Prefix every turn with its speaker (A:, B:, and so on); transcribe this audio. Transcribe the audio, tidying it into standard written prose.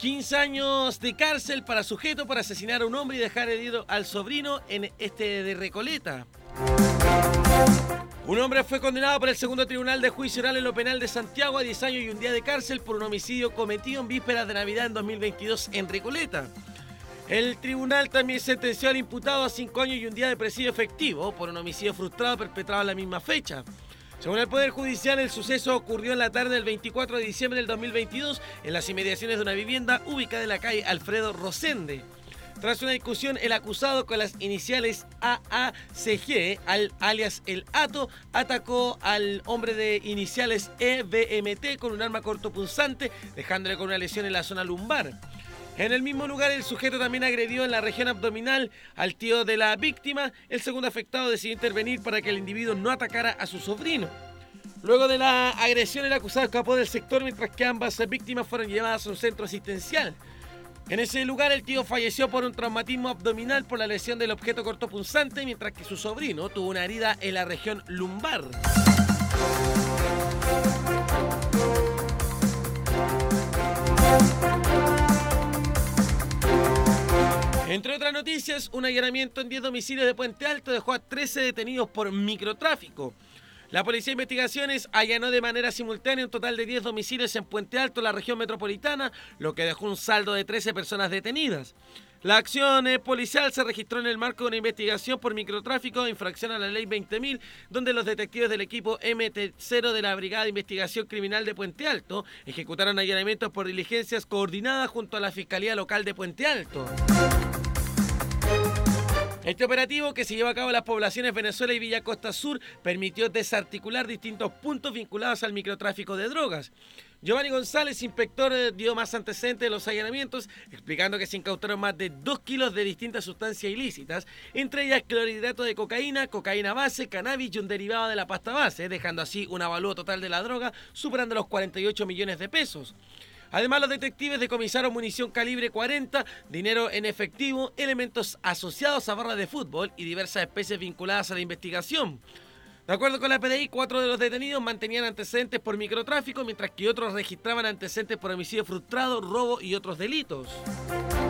A: 15 años de cárcel para sujeto por asesinar a un hombre y dejar herido al sobrino en de Recoleta. Un hombre fue condenado por el segundo tribunal de juicio oral en lo penal de Santiago a 10 años y un día de cárcel por un homicidio cometido en vísperas de Navidad en 2022 en Recoleta. El tribunal también sentenció al imputado a 5 años y un día de presidio efectivo por un homicidio frustrado perpetrado en la misma fecha. Según el Poder Judicial, el suceso ocurrió en la tarde del 24 de diciembre del 2022 en las inmediaciones de una vivienda ubicada en la calle Alfredo Rosende. Tras una discusión, el acusado con las iniciales AACG, alias El Hato, atacó al hombre de iniciales EBMT con un arma cortopunzante, dejándole con una lesión en la zona lumbar. En el mismo lugar, el sujeto también agredió en la región abdominal al tío de la víctima. El segundo afectado decidió intervenir para que el individuo no atacara a su sobrino. Luego de la agresión, el acusado escapó del sector mientras que ambas víctimas fueron llevadas a un centro asistencial. En ese lugar, el tío falleció por un traumatismo abdominal por la lesión del objeto cortopunzante, mientras que su sobrino tuvo una herida en la región lumbar. Entre otras noticias, un allanamiento en 10 domicilios de Puente Alto dejó a 13 detenidos por microtráfico. La Policía de Investigaciones allanó de manera simultánea un total de 10 domicilios en Puente Alto, la región metropolitana, lo que dejó un saldo de 13 personas detenidas. La acción policial se registró en el marco de una investigación por microtráfico e infracción a la ley 20.000, donde los detectives del equipo MT0 de la Brigada de Investigación Criminal de Puente Alto ejecutaron allanamientos por diligencias coordinadas junto a la Fiscalía Local de Puente Alto. Este operativo, que se llevó a cabo en las poblaciones Venezuela y Villa Costa Sur, permitió desarticular distintos puntos vinculados al microtráfico de drogas. Giovanni González, inspector, dio más antecedentes de los allanamientos, explicando que se incautaron más de 2 kilos de distintas sustancias ilícitas, entre ellas clorhidrato de cocaína, cocaína base, cannabis y un derivado de la pasta base, dejando así un avalúo total de la droga superando los 48 millones de pesos. Además, los detectives decomisaron munición calibre 40, dinero en efectivo, elementos asociados a barras de fútbol y diversas especies vinculadas a la investigación. De acuerdo con la PDI, 4 de los detenidos mantenían antecedentes por microtráfico, mientras que otros registraban antecedentes por homicidio frustrado, robo y otros delitos.